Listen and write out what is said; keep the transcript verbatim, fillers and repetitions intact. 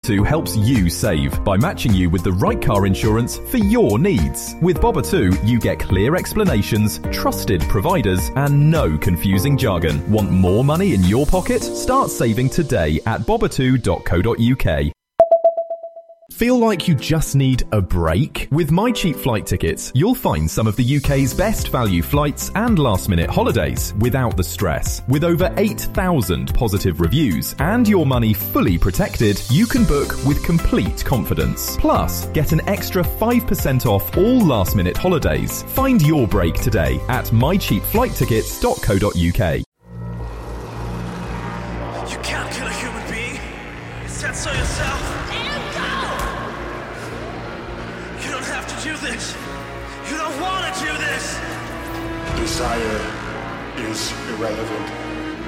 two helps you save by matching you with the right car insurance for your needs. With Bobber two, you get clear explanations, trusted providers, and no confusing jargon. Want more money in your pocket? Start saving today at bobber two dot co dot uk. Feel like you just need a break? With My Cheap Flight Tickets, you'll find some of the U K's best value flights and last-minute holidays without the stress. With over eight thousand positive reviews and your money fully protected, you can book with complete confidence. Plus, get an extra five percent off all last-minute holidays. Find your break today at my cheap flight tickets dot co dot uk. You can't kill a human being. You said so yourself. You don't have to do this. You don't want to do this. Desire is irrelevant.